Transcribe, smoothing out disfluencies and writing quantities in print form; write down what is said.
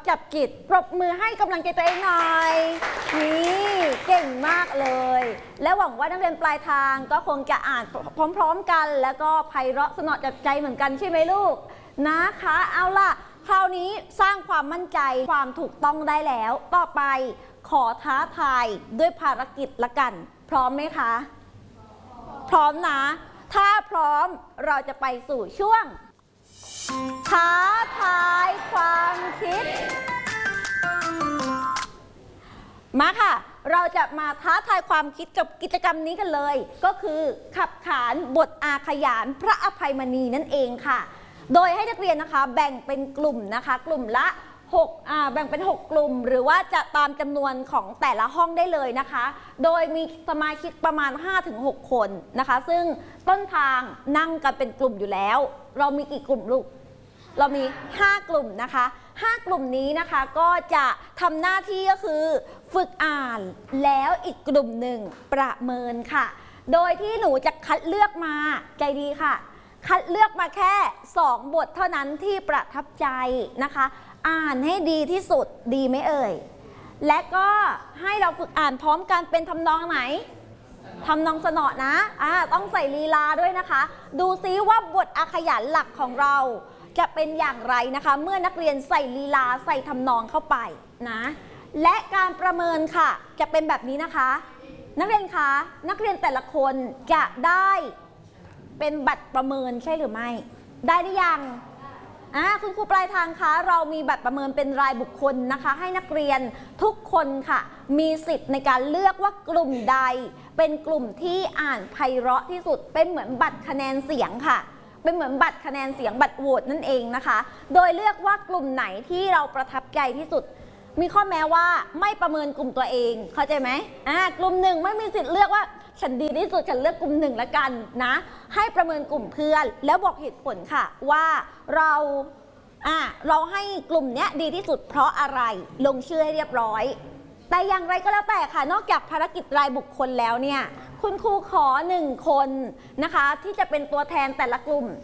จับจิตปรบมือให้กำลังใจตัวเองหน่อยนี่เก่งมากเลยและหวังว่านักเรียนปลายทางก็คงจะอ่านพร้อมๆกันแล้วก็ไพเราะสนอจับใจเหมือนกันใช่ไหมลูกนะคะเอาล่ะคราวนี้สร้างความมั่นใจความถูกต้องได้แล้วต่อไปขอท้าทายด้วยภารกิจละกันพร้อมไหมคะพร้อมนะถ้าพร้อมเราจะไปสู่ช่วงท้าทายความคิดมาค่ะเราจะมาท้าทายความคิดกับกิจกรรมนี้กันเลยก็คือขับขานบทอาขยานพระอภัยมณีนั่นเองค่ะโดยให้นักเรียนนะคะแบ่งเป็นกลุ่มนะคะกลุ่มละแบ่งเป็น6กลุ่มหรือว่าจะตามจำนวนของแต่ละห้องได้เลยนะคะโดยมีสมาชิกประมาณ 5-6 คนนะคะซึ่งต้นทางนั่งกันเป็นกลุ่มอยู่แล้วเรามีกี่กลุ่มลูกเรามี5กลุ่มนะคะ5กลุ่มนี้นะคะก็จะทำหน้าที่ก็คือฝึกอ่านแล้วอีกกลุ่มหนึ่งประเมินค่ะโดยที่หนูจะคัดเลือกมาใจดีค่ะคัดเลือกมาแค่2บทเท่านั้นที่ประทับใจนะคะอ่านให้ดีที่สุดดีไหมเอ่ยและก็ให้เราฝึกอ่านพร้อมกันเป็นทำนองไหนทำนองสนอนะต้องใส่ลีลาด้วยนะคะดูซิว่าบทอาขยานหลักของเราจะเป็นอย่างไรนะคะเมื่อนักเรียนใส่ลีลาใส่ทำนองเข้าไปนะและการประเมินค่ะจะเป็นแบบนี้นะคะนักเรียนคะนักเรียนแต่ละคนจะได้เป็นบัตรประเมินใช่หรือไม่ได้หรือยังคุณครูปลายทางคะเรามีบัตรประเมินเป็นรายบุคคลนะคะให้นักเรียนทุกคนค่ะมีสิทธิ์ในการเลือกว่ากลุ่มใดเป็นกลุ่มที่อ่านไพเราะที่สุดเป็นเหมือนบัตรคะแนนเสียงค่ะเป็นเหมือนบัตรคะแนนเสียงบัตรโหวตนั่นเองนะคะโดยเลือกว่ากลุ่มไหนที่เราประทับใจที่สุดมีข้อแม้ว่าไม่ประเมินกลุ่มตัวเองเข้าใจไหมกลุ่มหนึ่งไม่มีสิทธิ์เลือกว่าฉันดีที่สุดฉันเลือกกลุ่มหนึ่งละกันนะให้ประเมินกลุ่มเพื่อนแล้วบอกเหตุผลค่ะว่าเราให้กลุ่มนี้ดีที่สุดเพราะอะไรลงชื่อให้เรียบร้อยแต่อย่างไรก็แล้วแต่ค่ะนอกจากภารกิจรายบุคคลแล้วเนี่ยคุณครูขอ1คนนะคะที่จะเป็นตัวแทนแต่ละกลุ่ม